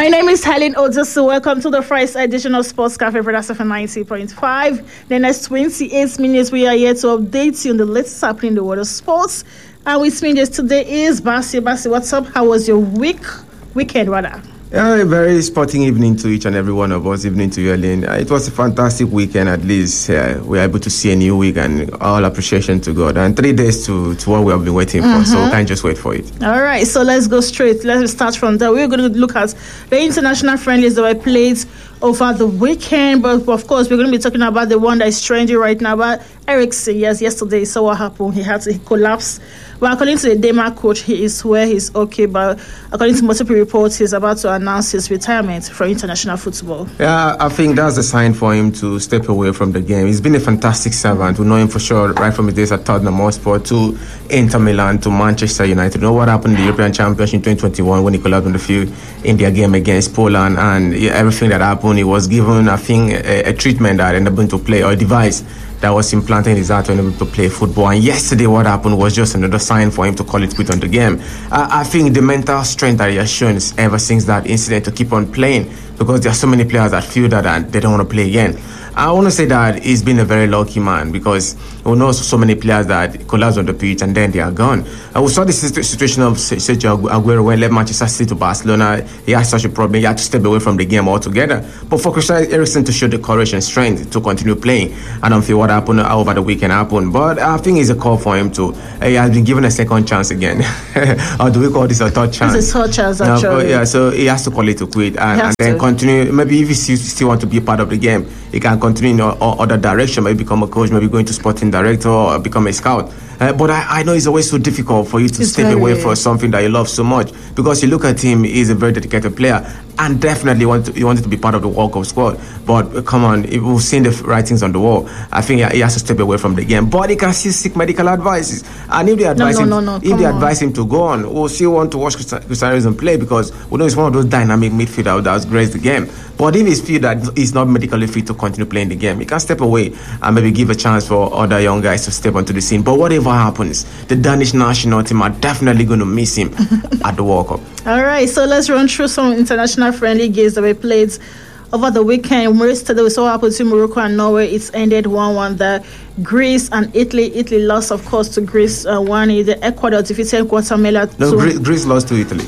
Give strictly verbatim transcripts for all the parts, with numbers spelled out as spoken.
name is Helen Odusu. Welcome to the first edition of Sports Cafe Brothers F M ninety point five. The next twenty-eight minutes, we are here to update you on the latest happening in the world of sports. And with me just today is Basi. Basi, what's up? How was your week? Weekend, rather? Yeah, a very sporting evening to each and every one of us. Evening to you, Ellen. Uh, it was a fantastic weekend. At least uh, we were able to see a new week, and all appreciation to God. And three days to, to what we have been waiting mm-hmm. for. So we can't just wait for it. All right, so let's go straight. Let's start from there. We're going to look at the international friendlies that were played over the weekend. But of course, we're going to be talking about the one that is trending right now. But Eriksen, yes, yesterday, so what happened? He had to collapse. Well, according to the Denmark coach, he is where he's okay. But according to multiple reports, he's about to announce his retirement from international football. Yeah, I think that's a sign for him to step away from the game. He's been a fantastic servant. We know him for sure right from his days at Tottenham Hotspur to Inter Milan to Manchester United. You know what happened in the European Championship in twenty twenty-one when he collapsed on the field in their game against Poland, and yeah, everything that happened, he was given, I think, a, a treatment that ended up to play, or a device that was implanted in his heart to enable him to play football. And yesterday, what happened was just another sign for him to call it quit on the game. Uh, I think the mental strength that he has shown ever since that incident to keep on playing, because there are so many players that feel that and they don't want to play again. I want to say that he's been a very lucky man, because we know so many players that collapse on the pitch and then they are gone. Uh, we saw the situation of Sergio Aguero when he left Manchester City to Barcelona. He had such a problem. He had to step away from the game altogether. But for Christian Eriksen to show the courage and strength to continue playing, I don't feel what happened over the weekend happened. But I think it's a call for him to. Uh, he has been given a second chance again. Or do we call this a third chance? It's a third chance, actually. No, yeah, so he has to call it to quit and, and then to. continue. Maybe if he still, still want to be part of the game, he can continue in other direction, maybe become a coach, maybe going to sporting director or become a scout. Uh, but I, I know it's always so difficult for you to it's step away from something that you love so much, because you look at him, he's a very dedicated player and definitely want to, he wanted to be part of the World Cup squad. But uh, come on, if we've seen the writings on the wall, I think he, he has to step away from the game. But he can still seek medical advice. And if they advise no, him, no, no, no. if they on. advise him to go on, we'll still want to watch Christian Eriksen play, because we know he's one of those dynamic midfielders that's graced the game. But if he's feel that he's not medically fit to continue playing the game, he can step away and maybe give a chance for other young guys to step onto the scene. But whatever happens, the Danish national team are definitely going to miss him at the World Cup. All right, so let's run through some international friendly games that were played over the weekend. Yesterday, we saw what happened to Morocco and Norway. It's ended one one there. Greece and Italy. Italy lost, of course, to Greece uh, one. The Ecuador defeated Guatemala. No, Greece, Greece lost to Italy.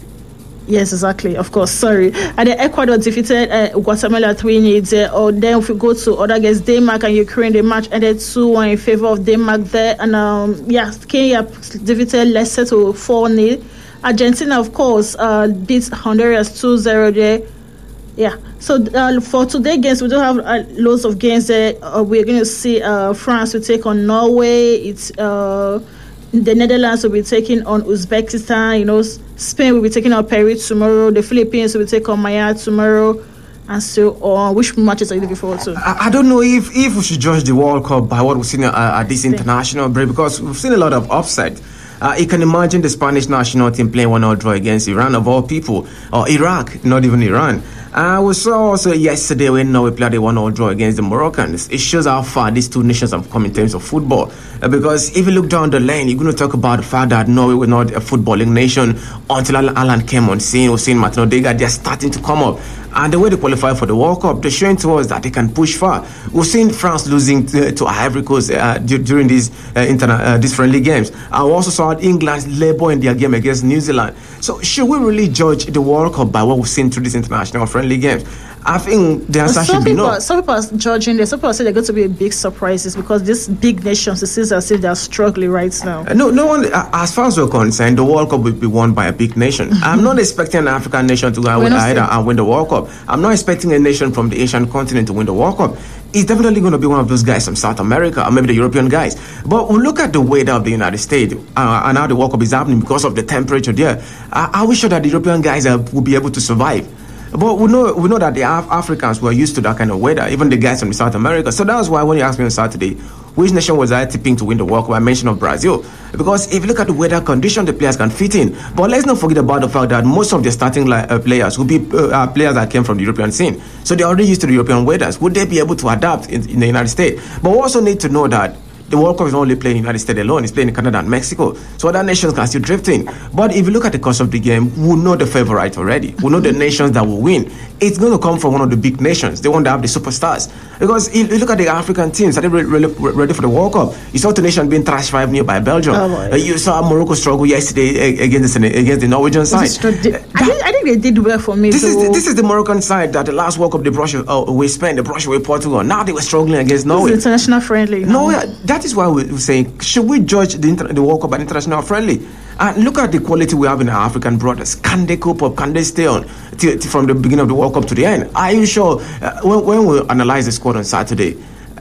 Yes, exactly. Of course, sorry. And the Ecuador defeated uh, Guatemala three nil. Or then if we go to other games, Denmark and Ukraine, the match ended two one in favor of Denmark there. And um, yeah, Kenya defeated Lesotho four nil. Argentina, of course, uh, beat Honduras two zero there. Yeah. So uh, for today's games, we don't have uh, loads of games there. Uh, we're going to see uh, France will take on Norway. It's uh, the Netherlands will be taking on Uzbekistan. You know, Spain will be taking on Peru tomorrow. The Philippines will take on Maya tomorrow. And so on. Which matches are you looking forward to? I, I don't know if, if we should judge the World Cup by what we've seen uh, at this international break, because we've seen a lot of upset. Uh, you can imagine the Spanish national team playing one nil draw against Iran, of all people, or Iraq, not even Iran. Uh, we saw also yesterday when Norway played a one nil draw against the Moroccans. It shows how far these two nations have come in terms of football. Uh, because if you look down the lane, you're going to talk about the fact that Norway was not a footballing nation until Alan came on scene. We've seen Martin Odegaard, they're starting to come up. And the way they qualify for the World Cup, they're showing to us that they can push far. We've seen France losing to, to Ivory Coast uh, d- during these uh, interna- uh, these friendly games. I also saw England's labour in their game against New Zealand. So should we really judge the World Cup by what we've seen through these international friendly games? I think the answer should be people, no. Some people are judging this. Some people say they're going to be a big surprises because these big nations, it seems as if they're struggling right now. Uh, no, no one. Uh, as far as we're concerned, the World Cup will be won by a big nation. I'm not expecting an African nation to go win either and win the World Cup. I'm not expecting a nation from the Asian continent to win the World Cup. It's definitely going to be one of those guys from South America or maybe the European guys. But we look at the weather of the United States uh, and how the World Cup is happening because of the temperature there. Uh, are we sure that the European guys uh, will be able to survive? But we know we know that the Af- Africans were used to that kind of weather, even the guys from South America. So that was why when you asked me on Saturday, which nation was I tipping to win the World Cup, I mentioned of Brazil. Because if you look at the weather condition, the players can fit in. But let's not forget about the fact that most of the starting li- uh, players will be uh, players that came from the European scene. So they're already used to the European weathers. Would they be able to adapt in, in the United States? But we also need to know that The World Cup is not only playing in the United States alone, it's playing in Canada and Mexico. So other nations can still drift in. But if you look at the course of the game, we know the favorite already. We know the nations that will win. It's going to come from one of the big nations. They want to have the superstars. Because if you look at the African teams, are they really, really ready for the World Cup? You saw Tunisia being thrashed five nil by Belgium. Oh, uh, you saw Morocco struggle yesterday against the, against the Norwegian side. I think, I think they did well for me. This, is the, this is the Moroccan side that the last World Cup they brushed uh, away Spain, they brushed away Portugal. Now they were struggling against Norway. It's international friendly. No, yeah, that is why we're saying, should we judge the, inter- the World Cup by international friendly? And look at the quality we have in our African brothers. Can they cope up? Can they stay on t- t- from the beginning of the World Cup to the end? Are you sure uh, when, when we analyze the squad on Saturday,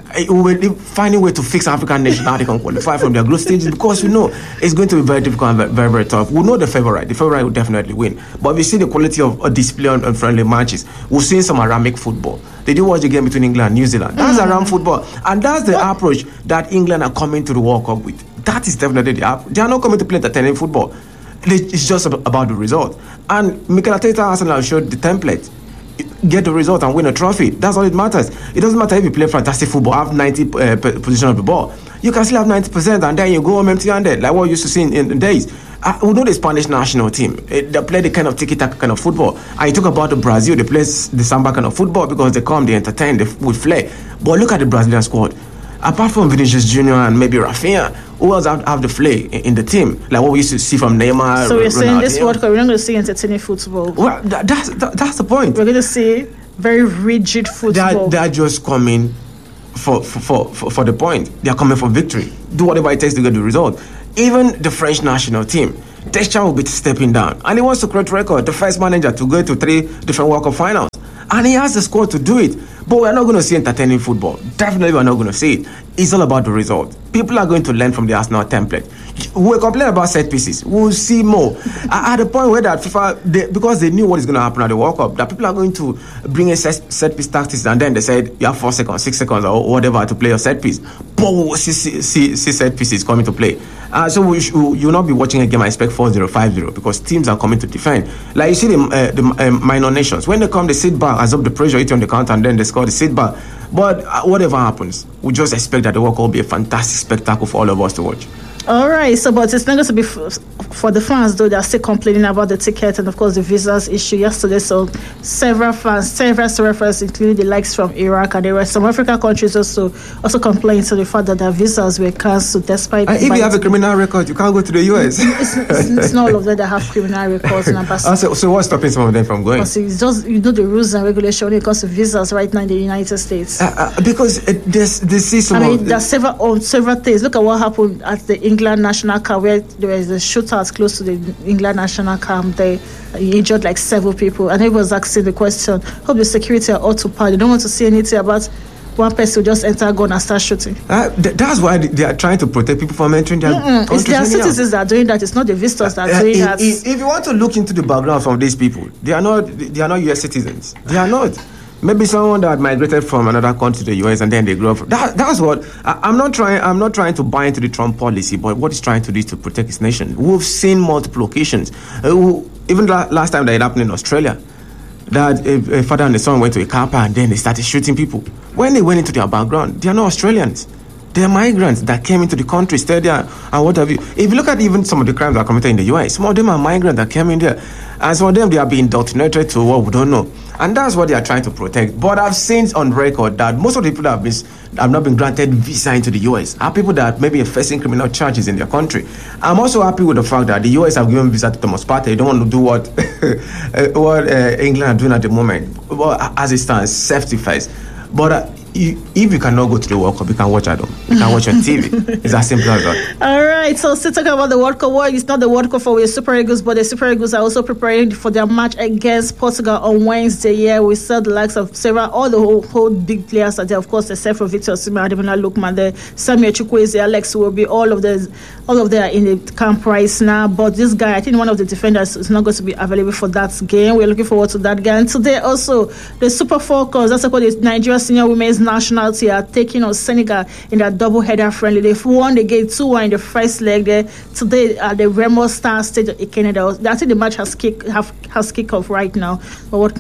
we will find a way to fix African nations how they can qualify from their group stages, because we know it's going to be very difficult and very, very, very tough. We know the favorite. The favorite will definitely win. But we see the quality of a display on, on friendly matches. We've seen some Aramic football. Did you watch the game between England and New Zealand? That's mm. Aram football. And that's the what? approach that England are coming to the World Cup with. That is definitely the approach. They are not coming to play entertaining football. It's just about the result. And Mikel Arteta Arsenal showed the template. Get the result and win a trophy. That's all it matters. It doesn't matter if you play fantastic football, have ninety uh, position of the ball. You can still have ninety percent and then you go home empty-handed, like what we used to see in, in days. Uh, we know the Spanish national team. Uh, they play the kind of tiki-taka kind of football. I talk about the Brazil. They play the samba kind of football because they come, they entertain, they with flair. But look at the Brazilian squad. Apart from Vinicius Junior and maybe Rafinha, who else have, have the flair in, in the team? Like what we used to see from Neymar. So you're saying this World Cup, we're not going to see entertaining football? Well, that, that's, that, that's the point. We're going to see very rigid football. They are, they are just coming for for, for for the point. They are coming for victory. Do whatever it takes to get the result. Even the French national team, Deschamps will be stepping down. And he wants to create record, the first manager to go to three different World Cup finals. And he has the squad to do it. But we're not going to see entertaining football. Definitely we're not going to see it. It's all about the result. People are going to learn from the Arsenal template. We're complaining about set pieces. We'll see more. At the point where that FIFA, they, because they knew what is going to happen at the World Cup, that people are going to bring in set, set piece tactics, and then they said you have four seconds, six seconds, or whatever to play your set piece. But we'll see, see, see, see set pieces coming to play. Uh, so we sh- you'll not be watching a game, I expect four zero, five zero, because teams are coming to defend. Like you see the, uh, the uh, minor nations, when they come, they sit back, absorb the pressure, hit on the counter, and then they score, they sit back. But uh, whatever happens, we just expect that the World Cup will be a fantastic spectacle for all of us to watch. All right, so but it's not going to be f- for the fans, though. They are still complaining about the ticket and, of course, the visas issue yesterday. So several fans, several several fans, including the likes from Iraq, and there were some African countries also also complaining to the fact that their visas were cancelled despite. And if you have a criminal record, you can't go to the U S. it's, it's, it's not all of them that have criminal records. And uh, so, so what's stopping some of them from going? Because it's just, you know, the rules and regulations when it comes to visas right now in the United States. Uh, uh, because uh, there's this is some. I mean, of there's several on several things. Look at what happened at the England national camp, where there was a shootout close to the England national camp. They injured like several people, and everyone was asking the question, hope the security are all too par. They don't want to see anything about one person who just enter a gun and start shooting. Uh, th- that's why they are trying to protect people from entering their Mm-mm. It's their citizens that are doing that. It's not the visitors that are uh, doing uh, that. If, if you want to look into the background from these people, they are not they are not U S citizens. They are not. Maybe someone that migrated from another country to the U S and then they grew up. That, that's what I, I'm not trying. I'm not trying to buy into the Trump policy, but what he's trying to do is to protect his nation. We've seen multiple occasions. Uh, we, even la- last time that it happened in Australia, that a, a father and a son went to a car park and then they started shooting people. When they went into their background, they are not Australians. They are migrants that came into the country, stayed there, and what have you. If you look at even some of the crimes that are committed in the U S, some of them are migrants that came in there. And some of them, they are being indoctrinated to what we don't know. And that's what they are trying to protect. But I've seen on record that most of the people that have, been, have not been granted visa into the U S are people that maybe are facing criminal charges in their country. I'm also happy with the fact that the U S have given visa to Thomas Partey. They don't want to do what, what uh, England are doing at the moment. Well, as it stands, safety first. But uh, You, if you cannot go to the World Cup, you can watch at home. You can watch on T V. It's as simple as that. All right. So still talking about the World Cup. Well, it's not the World Cup for the Super Eagles, but the Super Eagles are also preparing for their match against Portugal on Wednesday. Yeah, we saw the likes of several, all the whole, whole big players are there. Of course, except for Victor Osimhen, Ademola Lookman, there, Samuel Chukwueze, Alex Iwobi, all of the, all of them are in the camp right now. But this guy, I think one of the defenders is not going to be available for that game. We're looking forward to that game. And today also the Super Falcons, that's what the Nigeria senior women's national team are taking on Senegal in that double-header friendly. They've won the game two one in the first leg there. Today at the Remo Star Stadium in Canada. I think the match has kick have, has kicked off right now. But what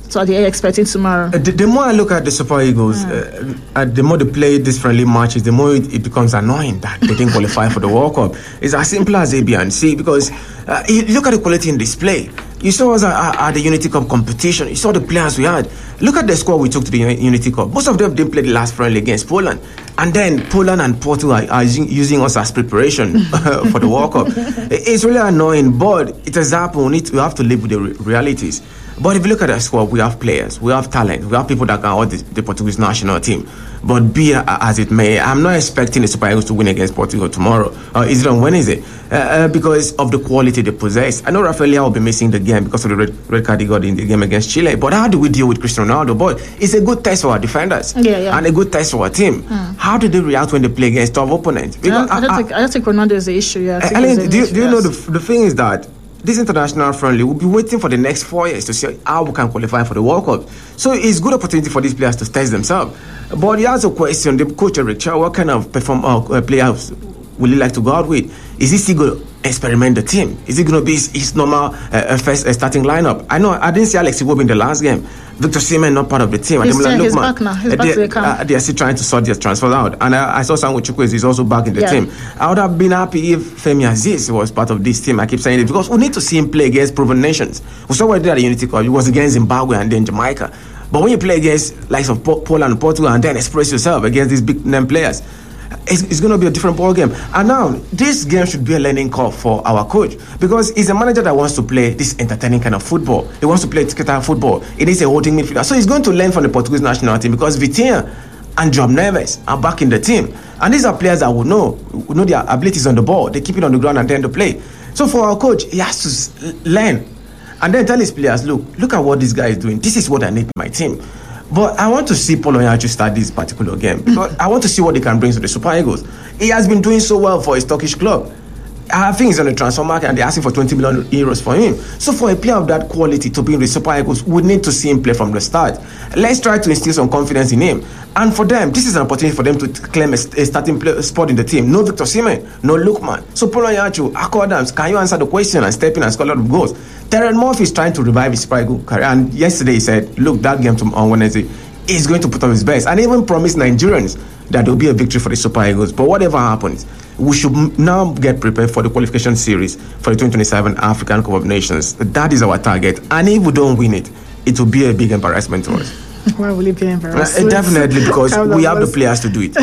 So are they expecting tomorrow? Uh, the, the more I look at the Super Eagles, mm. uh, uh, the more they play these friendly matches, the more it, it becomes annoying that they didn't qualify for the World Cup. It's as simple as A, B, and C, because uh, you look at the quality in display. You saw us at, at the Unity Cup competition. You saw the players we had. Look at the squad we took to the Unity Cup. Most of them didn't play the last friendly against Poland. And then Poland and Portugal are, are using, using us as preparation for the World Cup. It's really annoying, but it has happened. We, need to, we have to live with the re- realities. But if you look at the squad, we have players, we have talent, we have people that can hold the, the Portuguese national team. But be uh, as it may, I'm not expecting the Super Eagles to win against Portugal tomorrow. Uh, is it on Wednesday? Uh, uh, because of the quality they possess. I know Rafael Leao will be missing the game because of the red, red card he got in the game against Chile. But how do we deal with Cristiano Ronaldo? But it's a good test for our defenders yeah, yeah. and a good test for our team. Mm. How do they react when they play against tough opponents? Because I, don't I, think, I don't think Ronaldo is the issue. Yeah, I I do, do you know the, the thing is that this international friendly, we'll be waiting for the next four years to see how we can qualify for the World Cup. So it's a good opportunity for these players to test themselves. But he has a question, the coach Eric Chow, what kind of perform uh, players will he like to go out with? Is he still going to experiment the team? Is it going to be his, his normal uh, first uh, starting lineup? I know I didn't see Alex Iwobi in the last game. Victor Osimhen not part of the team. He's, like, he's back now. He's uh, back they, to the camp. Uh, they are still trying to sort their transfers out. And I, I saw Samuel Chukwueze is also back in the yeah. team. I would have been happy if Femi Aziz was part of this team. I keep saying it because we need to see him play against proven nations. We saw what he did at the Unity Cup. It was against Zimbabwe and then Jamaica. But when you play against likes of Poland and Portugal and then express yourself against these big name players, it's, it's going to be a different ball game. And now, this game should be a learning curve for our coach because he's a manager that wants to play this entertaining kind of football. He wants to play tiki-taka football. It is a holding midfielder. So he's going to learn from the Portuguese national team because Vitinha and João Neves are back in the team. And these are players that will know, will know their abilities on the ball. They keep it on the ground and then they play. So for our coach, he has to learn and then tell his players, look, look at what this guy is doing. This is what I need in my team. But I want to see Paul Onyeachu start this particular game because I want to see what he can bring to the Super Eagles. He has been doing so well for his Turkish club. I think he's on the transfer market and they're asking for twenty million euros for him. So for a player of that quality to be in the Super Eagles, we need to see him play from the start. Let's try to instill some confidence in him. And for them, this is an opportunity for them to claim a, a starting play, spot in the team. No Victor Osimhen, no Lookman. So Paul Onyeachu, Ako Adams, can you answer the question and step in and score a lot of goals? Terren Murphy is trying to revive his Super Eagles career. And yesterday he said, look, that game on Wednesday, he's going to put up his best. And even promised Nigerians that there will be a victory for the Super Eagles. But whatever happens, we should now get prepared for the qualification series for the twenty twenty-seven African Cup of Nations. That is our target. And if we don't win it, it will be a big embarrassment to us. Why will it be embarrassing? Uh, definitely, because we have the players to do it.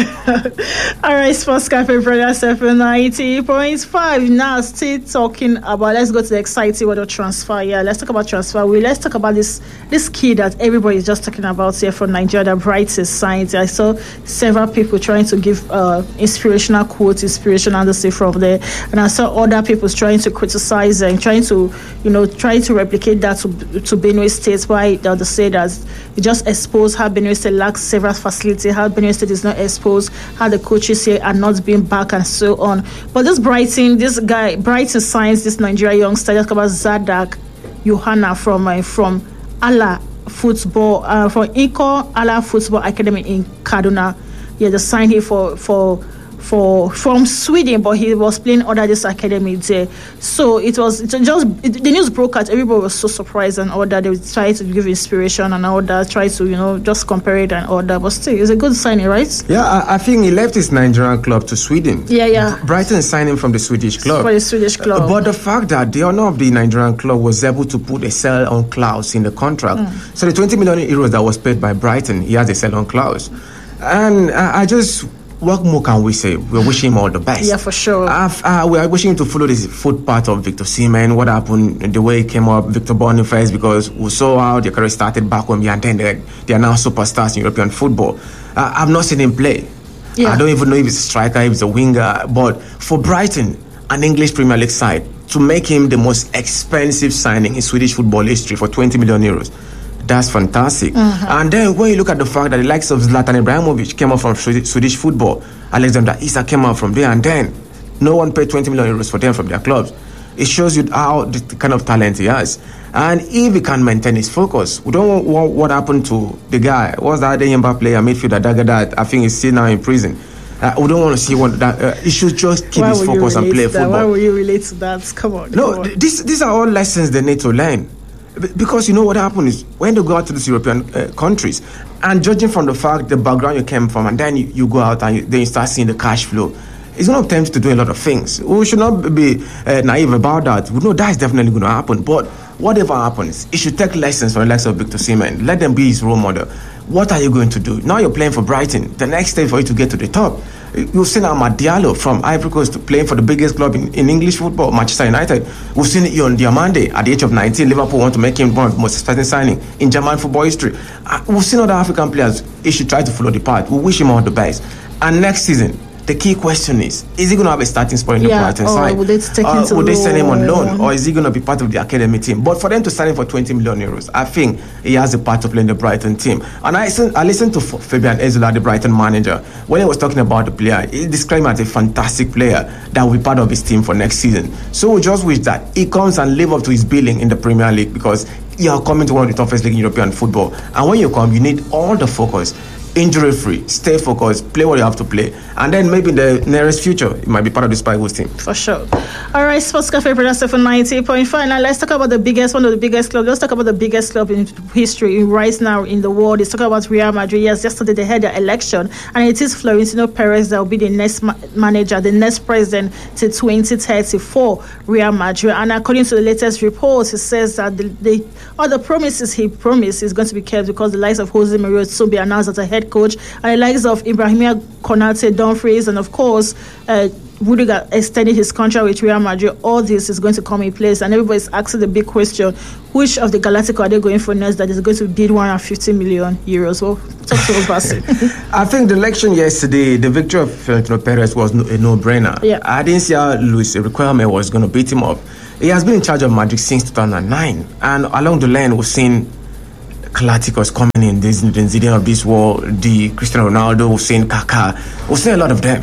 All right, Sports Cafe Brothers F M ninety point five. Now, still talking about, let's go to the exciting word of transfer. Yeah, let's talk about transfer. We Let's talk about this this kid that everybody is just talking about here from Nigeria, that Bright is signed. I saw several people trying to give uh, inspirational quotes, inspirational to say from there. And I saw other people trying to criticize and trying to, you know, trying to replicate that to, to Benue State. Why they say that it just exposed how Benue State lacks several facilities, how Benue State is not exposed, how the coaches here are not being back, and so on. But this Brighton, this guy, Brighton signs this Nigerian youngster, just about Zadak Yohana from uh, from Allah Football, uh, from Iko Allah Football Academy in Kaduna. Yeah, they signed him for for. For from Sweden, but he was playing under this academy there. So it was it just it, the news broke out. Everybody was so surprised and all that. They would try to give inspiration and all that, try to, you know, just compare it and all that. But still, it's a good signing, right? Yeah, I, I think he left his Nigerian club to Sweden. Yeah, yeah. Brighton signed him from the Swedish club. For the Swedish club. Uh, but the fact that the owner of the Nigerian club was able to put a sell-on clause in the contract. Mm. So the twenty million euros that was paid by Brighton, he has a sell-on clause. And I, I just... What more can we say? We're wishing him all the best. Yeah, for sure. Uh, we are wishing him to follow this footpath of Victor Osimhen. What happened, the way he came up, Victor Boniface, because we saw how their career started back when we attended. They are now superstars in European football. Uh, I've not seen him play. Yeah. I don't even know if he's a striker, if he's a winger. But for Brighton, an English Premier League side, to make him the most expensive signing in Swedish football history for twenty million euros, that's fantastic. Mm-hmm. And then when you look at the fact that the likes of Zlatan Ibrahimovic came up from Swedish football, Alexander Isak came out from there, and then no one paid twenty million euros for them from their clubs. It shows you how the kind of talent he has. And if he can maintain his focus, we don't want what happened to the guy. What's that Yamba player, midfielder, Dagada? I think he's still now in prison. Uh, we don't want to see what that. Uh, he should just keep Why his focus and play that? football. Why will you relate to that? Come on. No, come on. This, these are all lessons they need to learn. Because you know what happened is when they go out to these European uh, countries, and judging from the fact the background you came from, and then you, you go out and you, then you start seeing the cash flow, it's going to tempt you to do a lot of things. We should not be uh, naive about that. We know that is definitely going to happen. But whatever happens, it should take lessons from the likes of Victor Osimhen. Let them be his role model. What are you going to do? Now you're playing for Brighton. The next step for you to get to the top. You've seen Amad Diallo from Ivory Coast playing for the biggest club in, in English football, Manchester United. We've seen Yon Diamande at the age of nineteen. Liverpool want to make him one of the most exciting signings in German football history. Uh, we've seen other African players. He should try to follow the path. We wish him all the best. And next season, the key question is, is he going to have a starting spot in the yeah, Brighton or side? Would they, take uh, him to would they send him on loan? loan? Or is he going to be part of the academy team? But for them to sign him for twenty million euros, I think he has a part to play in the Brighton team. And I listened, I listened to Fabian Ezola, the Brighton manager, when he was talking about the player. He described him as a fantastic player that will be part of his team for next season. So we just wish that he comes and live up to his billing in the Premier League, because you are coming to one of the toughest leagues in European football. And when you come, you need all the focus. Injury free, stay focused, play what you have to play, and then maybe in the nearest future it might be part of the Spy Wolves team. For sure. All right, Sports Cafe producer for ninety point five. Now let's talk about the biggest, one of the biggest clubs. Let's talk about the biggest club in history right now in the world. Let's talk about Real Madrid. Yes, yesterday they had their election, and it is Florentino Perez that will be the next ma- manager, the next president till twenty thirty for Real Madrid. And according to the latest reports, it says that the, the all the promises he promised is going to be kept, because the likes of Jose Mourinho will soon be announced as a head coach, and the likes of Ibrahima Konate, Dumfries, and of course uh, Rudiger extended his contract with Real Madrid. All this is going to come in place, and everybody's asking the big question: which of the Galacticos are they going for next that is going to bid one hundred fifty million euros? Well, talk to us, Bassey. I think the election yesterday, the victory of Florentino Perez was no, a no-brainer. Yeah. I didn't see how Luis Riquelme was going to beat him up. He has been in charge of Madrid since two thousand nine, and along the line we've seen Galacticos coming in, the Zidane of this world, the Cristiano Ronaldo, we've seen Kaká, we've seen a lot of them.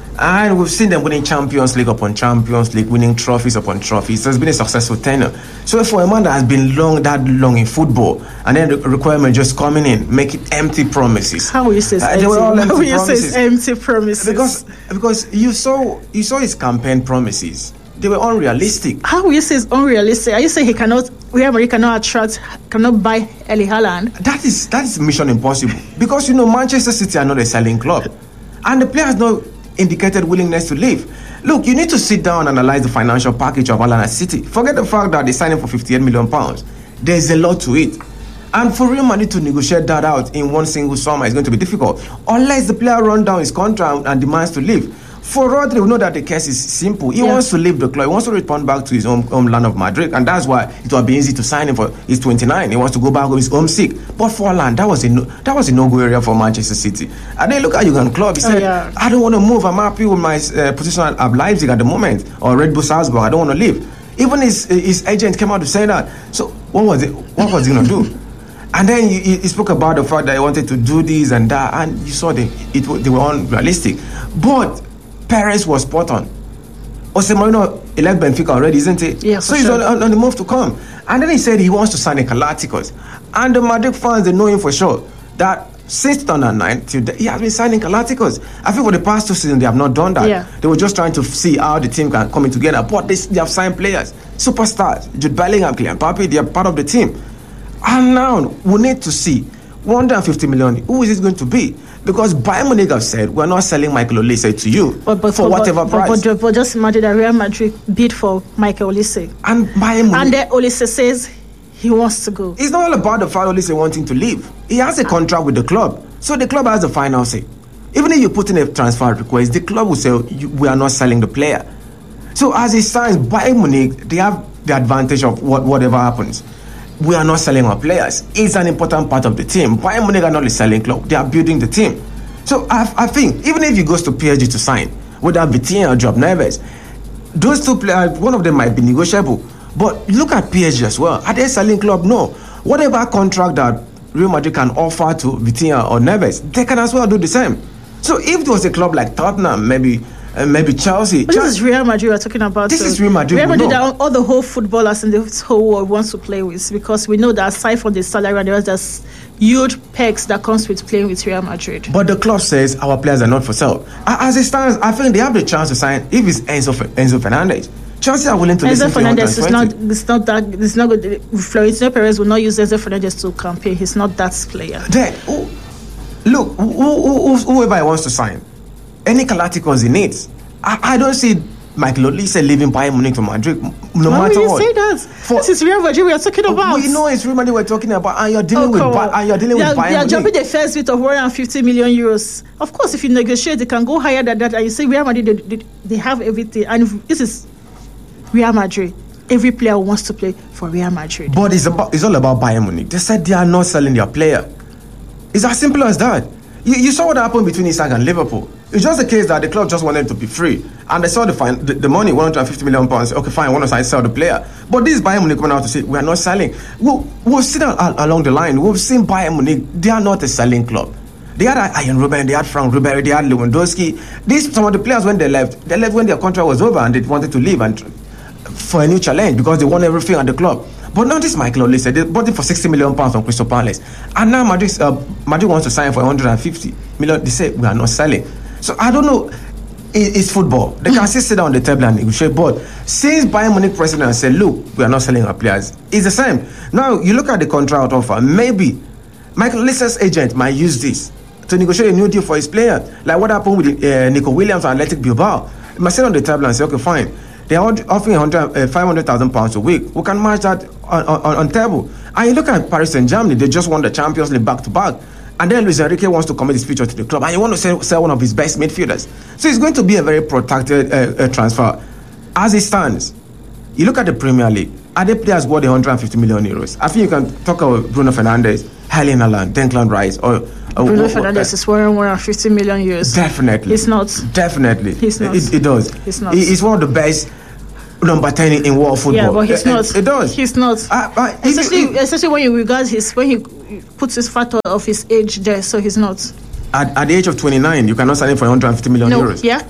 And we've seen them winning Champions League upon Champions League, winning trophies upon trophies. So it's been a successful tenure. So for a man that has been long, that long in football, and then the requirement just coming in, making empty promises. How will you say it's uh, empty? They were all empty How will you promises. say it's empty promises? Because because you saw you saw his campaign promises. They were unrealistic. How will you say it's unrealistic? Are you saying he cannot, Real Madrid cannot attract, cannot buy Erling Haaland? That is that is mission impossible. Because you know Manchester City are not a selling club, and the player has not indicated willingness to leave. Look, you need to sit down and analyze the financial package of Haaland at City. Forget the fact that they signed him for fifty-eight million pounds. There's a lot to it. And for Real Madrid to negotiate that out in one single summer is going to be difficult, unless the player runs down his contract and demands to leave. For Rodri, we know that the case is simple. He yeah. wants to leave the club. He wants to return back to his home homeland of Madrid, and that's why it will be easy to sign him for. He's twenty-nine. He wants to go back. He's homesick. But for Haaland, that was a no, that was a no-go area for Manchester City. And then look at Jurgen Klopp. He said, oh, yeah. "I don't want to move. I'm happy with my uh, position at Leipzig at the moment, or Red Bull Salzburg. I don't want to leave." Even his his agent came out to say that. So what was it? What was he going to do? And then he, he spoke about the fact that he wanted to do this and that, and you saw them. It they were unrealistic, but Perez was spot on. Jose Mourinho left Benfica already, isn't it? Yeah, so he's sure. on, on, on the move to come. And then he said he wants to sign a Galacticos. And the Madrid fans, they know him for sure that since two thousand nine till the, he has been signing Galacticos. I think for the past two seasons they have not done that. Yeah. They were just trying to see how the team can come in together. But they, they have signed players, superstars, Jude Bellingham, Kylian Mbappe, they are part of the team. And now we need to see one hundred fifty million. Who is it going to be? Because Bayern Munich have said, we're not selling Michael Olise to you but, but, for but, whatever but, price. But, but, but just imagine that Real Madrid bid for Michael Olise. And Bayern Munich. And then Olise says he wants to go. It's not all about the fact Olise wanting to leave. He has a contract with the club. So the club has the final say. Even if you put in a transfer request, the club will say, we are not selling the player. So as it stands, Bayern Munich, they have the advantage of what, whatever happens. We are not selling our players. It's an important part of the team. Bayern Munich are not a selling club. They are building the team. So I, I think even if he goes to P S G to sign, whether Vitinha or Joao Neves, those two players, one of them might be negotiable. But look at P S G as well. Are they a selling club? No. Whatever contract that Real Madrid can offer to Vitinha or Neves, they can as well do the same. So if there was a club like Tottenham, maybe uh, maybe Chelsea. But this is Real Madrid we're talking about. This so is Real Madrid. Real Madrid that all the whole footballers in the whole world wants to play with, because we know that aside from the salary, there's huge perks that comes with playing with Real Madrid. But the club says our players are not for sale. As it stands, I think they have the chance to sign, if it's Enzo, Enzo Fernandez. Chelsea are willing to Enzo listen Fernandez to is not. It's not that. It's not good. Florentino Perez will not use Enzo Fernandez to campaign. He's not that player. Then, who, look, who, who, who, whoever he wants to sign, any Galacticos in it. I, I don't see Michael Olise leaving Bayern Munich to Madrid. No Why matter will you what. say that? For, this is Real Madrid we are talking about. We know it's Real Madrid we're talking about, and you're dealing oh, with ba- and you're dealing they with are, Bayern They are Munich. jumping the first bit of one hundred fifty million euros. Of course, if you negotiate, they can go higher than that. And you say Real Madrid, they, they, they have everything, and if this is Real Madrid. Every player wants to play for Real Madrid. But it's about it's all about Bayern Munich. They said they are not selling their player. It's as simple as that. You, you saw what happened between Isak and Liverpool. It's just the case that the club just wanted to be free, and they saw the fine, the, the money, one hundred fifty million pounds. Okay, fine, want to sell the player. But this Bayern Munich coming out to say we are not selling. We'll, we'll sit down along the line. We've seen Bayern Munich. They are not a selling club. They had Ian Robben, they had Frank Ribery, they had Lewandowski. These some of the players when they left, they left when their contract was over and they wanted to leave and for a new challenge because they won everything at the club. But now this Michael Olise, they bought it for sixty million pounds from Crystal Palace, and now Madrid, uh, Madrid wants to sign for one hundred fifty million. They say we are not selling. So I don't know. It, it's football. They can still sit down on the table and negotiate. But since Bayern Munich president said, "Look, we are not selling our players," it's the same. Now you look at the contract offer. Maybe Michael Olise's agent might use this to negotiate a new deal for his player, like what happened with uh, Nico Williams and Athletic Bilbao. He might sit on the table and say, "Okay, fine. They are offering one hundred, uh, five hundred thousand pounds a week. We can match that on, on, on table." And you look at Paris Saint-Germain, they just won the Champions League back to back. And then Luis Enrique wants to commit his future to the club, and he wants to sell, sell one of his best midfielders. So it's going to be a very protected uh, uh, transfer. As it stands, you look at the Premier League, are the players worth one hundred fifty million euros? I think you can talk about Bruno Fernandes, Erling Haaland, Declan Rice, or uh, Bruno uh, Fernandes uh, is worth one hundred fifty million euros. Definitely. He's not. Definitely. He's not. It, it does. He's not. He's one of the best number ten in world football. Yeah, but he's it, not. It, it does. He's not. Uh, uh, especially, if, if, especially when you regard his when he puts his factor of his age there, so he's not. At, at the age of twenty-nine, you cannot sign him for one hundred fifty million no, euros. Yeah.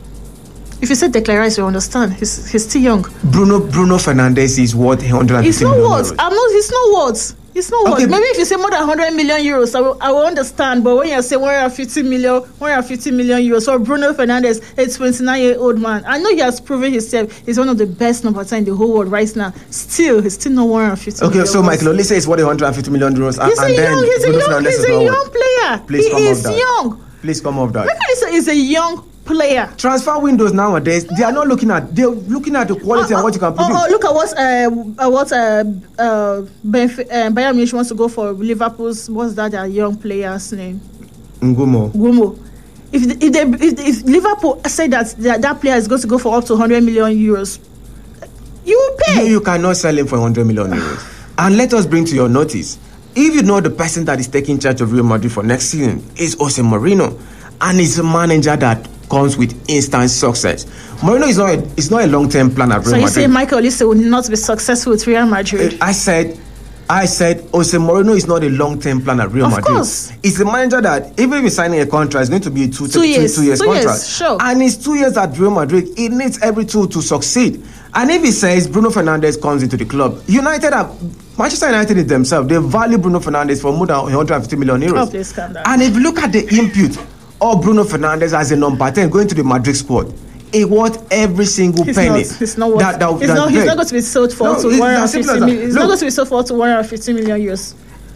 If you said Declan Rice, you understand. He's he's still young. Bruno Bruno Fernandes is worth one hundred fifty he's million not euros. What? I'm not. He's not what. It's not Okay, what. Maybe if you say more than one hundred million euros, I will, I will understand. But when you say one hundred fifty million, one hundred fifty million euros for Bruno Fernandes, a twenty-nine-year-old man, I know he has proven himself. He's one of the best number ten in the whole world right now. Still, he's still not one hundred fifty. Okay, so Michael Olise is worth one hundred fifty million euros, and, he's a and then young, he's a Bruno young, Fernandes he's is a not young worth. player. Please he come is off that. young. Please come off that. Michael Olise is a young player. Transfer windows nowadays, they are not looking at. They're looking at the quality oh, and what you can produce. Oh, oh look at what uh, uh what uh, uh, Benf- uh, Bayern Munich wants to go for Liverpool's. What's that? Their young player's name? Ngumo. Ngumo. If if, they, if if Liverpool say that, that that player is going to go for up to one hundred million euros, you will pay. You, you cannot sell him for one hundred million euros. And let us bring to your notice, if you know the person that is taking charge of Real Madrid for next season is Jose Mourinho, and he's a manager that comes with instant success. Mourinho is not a, is not a long-term plan at Real so Madrid. So you say Michael Olise will not be successful with Real Madrid? I said, I said, Jose Mourinho is not a long-term plan at Real of Madrid. Of course. He's a manager that, even if he's signing a contract, it's going to be a two, two, two years, two years two contract. Years, sure. And it's two years at Real Madrid. He needs every tool to succeed. And if he says Bruno Fernandes comes into the club, United are, Manchester United themselves, they value Bruno Fernandes for more than one hundred fifty million euros. Oh, please calm down. And if you look at the input of Bruno Fernandes as a number ten going to the Madrid squad, it worth every single he's penny. Not, he's not worth, that, that, he's, that not, he's not going to be sold for no, to one hundred fifty million. He's Look, not going to be sold for to one hundred fifty million euros.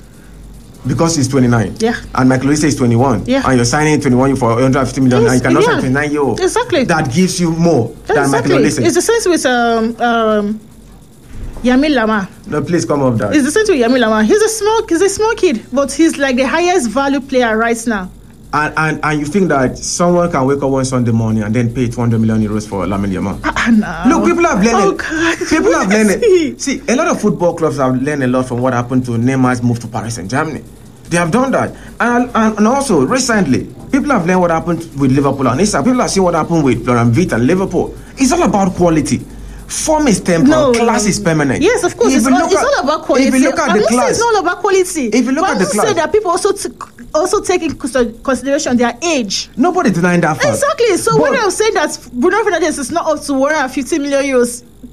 Because he's twenty-nine. Yeah. And Michael Olise is twenty-one. Yeah. And you're signing twenty-one for one hundred fifty million. Yes, And you cannot yeah. sign twenty-nine year old. Exactly. That gives you more than exactly. Michael Olise. It's the same with um um Yamil Lamar. No, please come off that. It's the same with Yamil Lamar. He's a small he's a small kid, but he's like the highest value player right now. And, and and you think that someone can wake up one Sunday morning and then pay two hundred million euros for Lamine Yamal? Uh, no. Look, people have learned. Oh, God. People have learned. It. See, a lot of football clubs have learned a lot from what happened to Neymar's move to Paris Saint-Germain. They have done that, and, and and also recently, people have learned what happened with Liverpool and Issa. People have seen what happened with Florian Wirtz and Liverpool. It's all about quality. Form is temporal, no, class is permanent. Yes, of course. It's all, it's all about quality. If you look at I'm the not class, saying it's not about quality. If you look but at the class, say that people also t- also take in consideration their age. Nobody denying that fact. Exactly. So but, when I'm saying that Bruno Fernandes is not up to one hundred fifty million euros,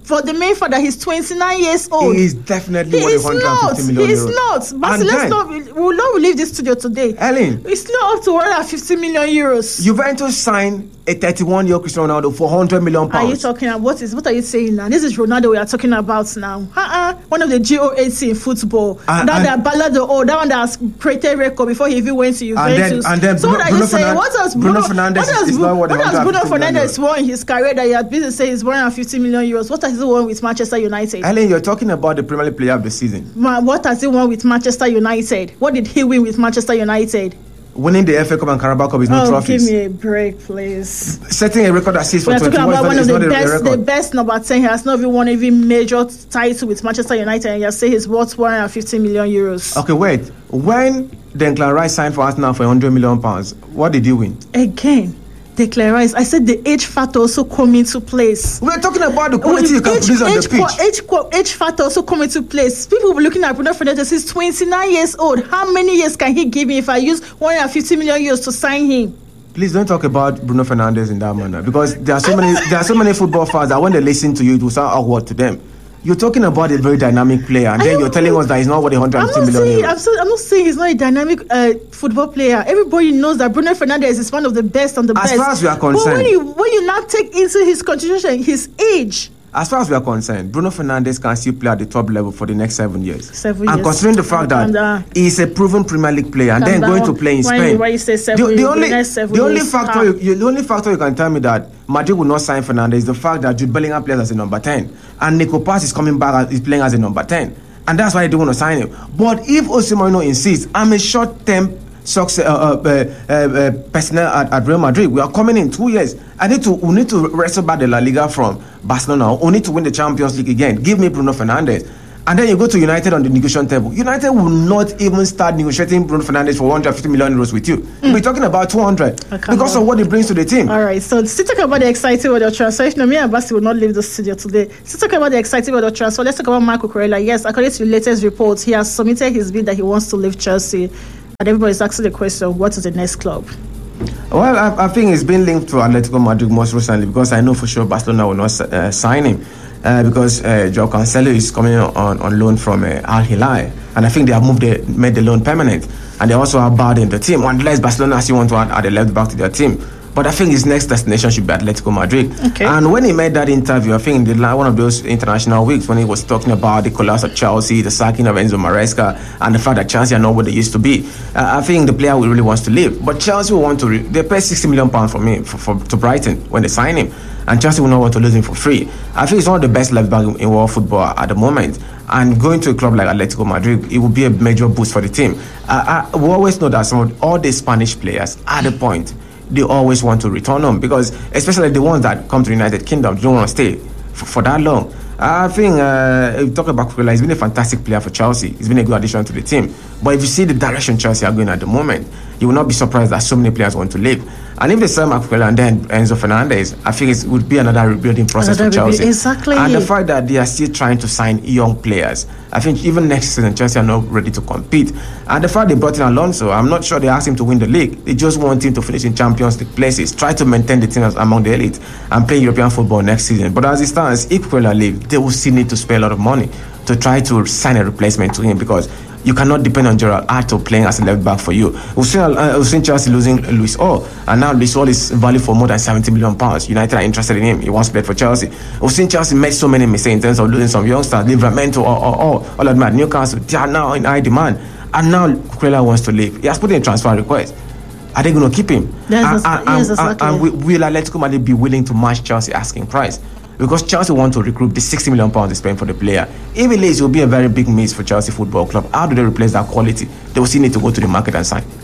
for the main fact that he's twenty-nine years old. He is definitely he worth is one hundred fifty not. million He is euros. not. But And let's then- not. We will not leave this studio today. Ellen, It's not up to one hundred fifty million euros. Juventus signed a thirty-one-year Cristiano Ronaldo for one hundred million Are you pounds. talking about what is what are you saying now? This is Ronaldo we are talking about now. Uh-uh. One of the G O A T in football. And- that and- that Ballad oh, that one that has created record before he even went to And then- Juventus. and then so Bruno- what are Bruno you saying? Fernan- What has Bruno Bruno, Fernandes what has, is Bru- not worth what has Bruno one hundred fifty million Fernandes won in his career that he had been to say he's one hundred fifty million euros? What has he won with Manchester United? Ellen, you're talking about the Premier League player of the season. Ma- What has he won with Manchester United? What did he win with Manchester United? Winning the F A Cup and Carabao Cup is no Oh, trophies. give me a break, please. Setting a record assist for We are talking twenty-one about one is of not the a best, the record. best number ten. He has not even won even major title with Manchester United, and you say he's worth one hundred fifty million euros. Okay, wait. When Declan Rice signed for Arsenal for one hundred million pounds, what did you win? Again, Declan Rice. I said the age factor also come into place. We're talking about the quality you can age, produce on age, the pitch. age, age factor also come into place. People will be looking at Bruno Fernandes. He's twenty-nine years old. How many years can he give me if I use one hundred fifty million euros to sign him? Please don't talk about Bruno Fernandes in that manner, because there are so many there are so many football fans that when they listen to you, it will sound awkward to them. You're talking about a very dynamic player, and I then am- you're telling us that he's not worth one I'm hundred fifty not million saying euros. I'm, so, I'm not saying he's not a dynamic uh, football player. Everybody knows that Bruno Fernandes is one of the best on the As best. far as we are but when concerned- you when you now take into his contribution, his age. As far as we are concerned, Bruno Fernandes can still play at the top level for the next seven years. Seven and years. considering the fact Calm that down. he's a proven Premier League player and Calm then going down. to play in Why Spain. you- why you say seven the, the years, only, the next seven the only years? factor Ah. you, you, the only factor you can tell me that Madrid will not sign Fernandes is the fact that Jude Bellingham plays as a number ten and Nico Pass is coming back as is playing as a number ten. And that's why they don't want to sign him. But if Jose Mourinho insists, I'm a short-term success uh, uh, uh, uh, personnel at, at Real Madrid. We are coming in two years. I need to we need to wrestle back the La Liga from Barcelona. We need to win the Champions League again. Give me Bruno Fernandes. And then you go to United on the negotiation table. United will not even start negotiating Bruno Fernandes for one hundred fifty million euros with you. Mm. We're talking about two hundred Oh, come because on. of what he brings to the team. All right, so still talking about the exciting world of transfer. No, me and Basti will not leave the studio today. Still talking about the exciting world of transfer. Let's talk about Marco Corella. Yes, according to the latest reports, he has submitted his bid that he wants to leave Chelsea. And everybody's asking the question, what is the next club? Well, I, I think it's been linked to Atletico Madrid most recently because I know for sure Barcelona will not uh, sign him uh, because uh, Joao Cancelo is coming on, on loan from uh, Al Hilal, and I think they have moved the, made the loan permanent, and they also have barred in the team unless Barcelona still want to add, add a left back to their team. But I think his next destination should be Atletico Madrid. Okay. And when he made that interview, I think in the la- one of those international weeks when he was talking about the collapse of Chelsea, the sacking of Enzo Maresca, and the fact that Chelsea are not what they used to be, uh, I think the player really wants to leave. But Chelsea will want to. Re- they pay sixty million pounds for me for, for to Brighton when they sign him, and Chelsea will not want to lose him for free. I think he's one of the best left back in world football at the moment. And going to a club like Atletico Madrid, it will be a major boost for the team. Uh, I, we always know that some of all the Spanish players at the point, they always want to return home because especially the ones that come to the United Kingdom, they don't want to stay for, for that long. I think uh, if you talk about Cucurella, he's been a fantastic player for Chelsea. He's been a good addition to the team. But if you see the direction Chelsea are going at the moment, you will not be surprised that so many players want to leave. And if they sell Cucurella and then Enzo Fernandez, I think it would be another rebuilding process Another for Chelsea. rebuild- exactly. And the fact that they are still trying to sign young players, I think even next season Chelsea are not ready to compete. And the fact they brought in Alonso, I'm not sure they asked him to win the league. They just want him to finish in Champions League places, try to maintain the team as among the elite, and play European football next season. But as it stands, if Cucurella leaves, they will still need to spend a lot of money to try to sign a replacement to him because you cannot depend on Gerald Arto playing as a left back for you. We've seen, uh, we've seen Chelsea losing Luis Hall, and now Luis Hall is valued for more than seventy million pounds. United are interested in him. He wants to play for Chelsea. We've seen Chelsea make so many mistakes in terms of losing some youngsters, Livramento, or, or, or all of that. Newcastle, they are now in high demand, and now Cucurella wants to leave. He has put in a transfer request. Are they going to keep him? Yes, and, and, yes, and, exactly. and will will Atletico Madrid be willing to match Chelsea asking price? Because Chelsea want to recruit the sixty million pounds they spend for the player. If it leaves, it will be a very big miss for Chelsea Football Club. How do they replace that quality? They will still need to go to the market and sign.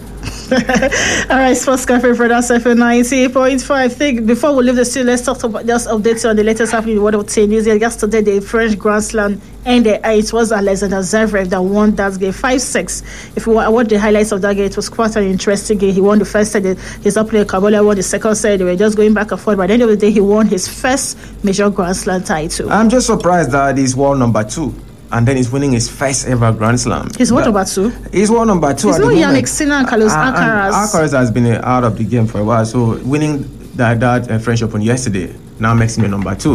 All right, Sports Cafe Brothers F M ninety point five. I think before we leave the studio, let's talk about just updates on the latest happening in the world of tennis. Yesterday, the French Grand Slam ended. It was Alexander Zverev that won that game five six. If you watch the highlights of that game, it was quite an interesting game. He won the first set. His opponent Cabolia won the second set. They were just going back and forth. By the end of the day, he won his first major Grand Slam title. I'm just surprised that he's world number two. And then he's winning his first ever Grand Slam. He's what number two? He's world number two. He's at not the moment. Yannick Sinner and Carlos Uh, and Alcaraz. Alcaraz has been uh, out of the game for a while. So winning that, that uh, French Open yesterday now makes him a number two.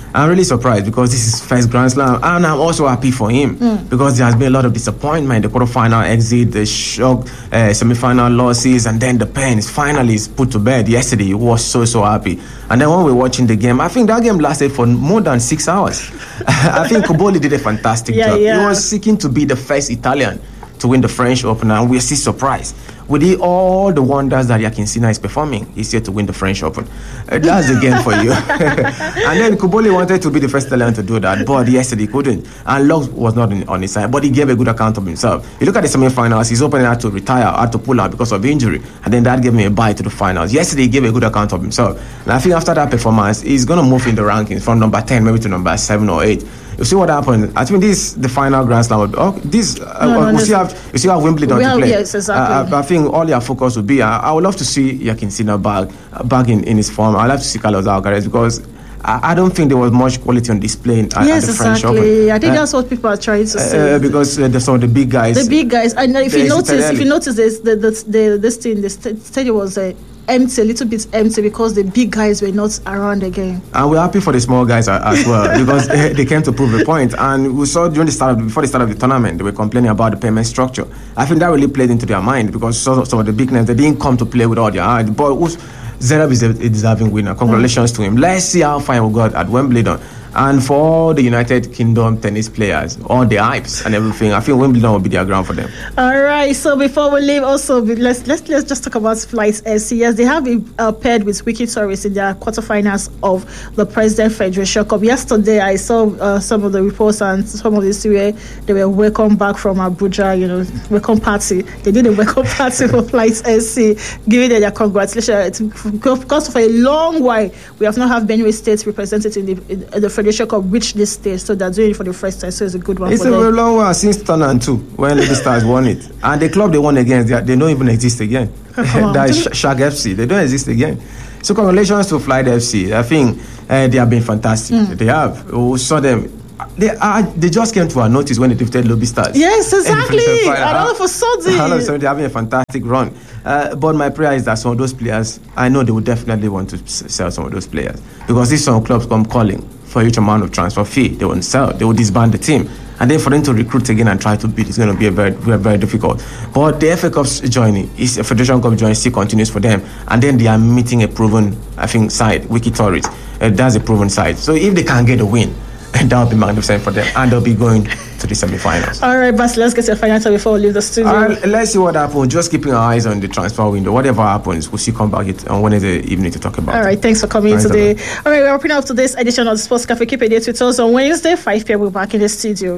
I'm really surprised because this is first Grand Slam, and I'm also happy for him mm. because there has been a lot of disappointment. The quarterfinal exit, the shock, uh, semi-final losses, and then the pains finally is put to bed yesterday. He was so, so happy. And then when we were watching the game, I think that game lasted for more than six hours. I think Cobolli did a fantastic yeah, job. Yeah. He was seeking to be the first Italian to win the French Open, and we're still surprised. With the, all the wonders that Jannik Sinner is performing, he's here to win the French Open. Uh, that's the game for you. And then Cobolli wanted to be the first Italian to do that, but yesterday he couldn't. And luck was not in, on his side, but he gave a good account of himself. You look at the semi-finals, he's opening had to retire, had to pull out because of injury, and then that gave him a bye to the finals. Yesterday he gave a good account of himself. And I think after that performance, he's going to move in the rankings from number ten maybe to number seven or eight. You see what happened. I think this the final Grand Slam. Oh, this uh, no, no, we still have we still have Wimbledon we to have, play. Yes, exactly. Uh, I think all your focus would be. I, I would love to see Jannik Sinner back, uh, back in, in his form. I'd love to see Carlos Alcaraz because I, I don't think there was much quality on display at, yes, at the exactly. French Open. I think uh, that's what people are trying to say. Uh, because uh, the, some of the big guys. The big guys. And if you notice, if you notice, this the the, the this thing, the stadium was uh, empty, a little bit empty because the big guys were not around again. And we're happy for the small guys as well because they came to prove a point. And we saw during the start of, before the start of the tournament, they were complaining about the payment structure. I think that really played into their mind because some, some of the big names, they didn't come to play with all their heart. But Zverev is a, a deserving winner. Congratulations mm. to him. Let's see how far we got at Wimbledon. And for all the United Kingdom tennis players, all the hypes and everything, I think Wimbledon will be their ground for them. All right. So before we leave, also let's let's let's just talk about Flight S C. Yes, they have uh, paired with Wiki Tourist in their quarterfinals of the President Federation Cup. Yesterday, I saw uh, some of the reports and some of this where they were welcome back from Abuja. You know, welcome party. They did a welcome party for Flight S C, giving them their congratulations. Because for a long while, we have not had Benue State represented in the, in the Federation Cup reach this stage, so they're doing it for the first time. So it's a good one. It's for a them. very long while since two thousand two when Lady Stars won it, and the club they won against, they, they don't even exist again. That is Shag F C. They don't exist again. So congratulations to Flight F C. I think uh, they have been fantastic. Mm. They have. We saw them. They are, they just came to our notice when they defeated Lobby Stars. Yes, exactly. And all of a sudden, all of a sudden they're having a fantastic run. Uh, but my prayer is that some of those players, I know they would definitely want to sell some of those players because these some clubs come calling for each amount of transfer fee. They won't sell. They will disband the team. And then for them to recruit again and try to beat, it's going to be a very, very, very difficult. But the F A Cup's joining, is a Federation Cup joining still continues for them. And then they are meeting a proven, I think, side, Wiki Tourist. Uh, that's a proven side. So if they can get a win, that will be magnificent for them. And they'll be going to the semi-finals. All right, Bas, let's get your final answer before we leave the studio. All right, let's see what happens. Just keeping our eyes on the transfer window. Whatever happens, we'll see come back on Wednesday evening to talk about All right, it. thanks for coming in today. All right, we're wrapping up today's edition of the Sports Cafe. Keep it with us on Wednesday, five p.m. We're back in the studio.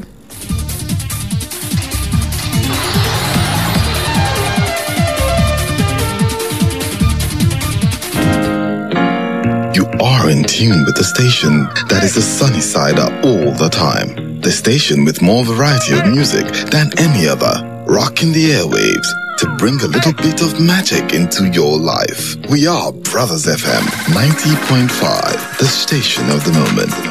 You are in tune with the station that is the sunny side up all the time. The station with more variety of music than any other. Rocking the airwaves to bring a little bit of magic into your life. We are Brothers F M ninety point five, the station of the moment.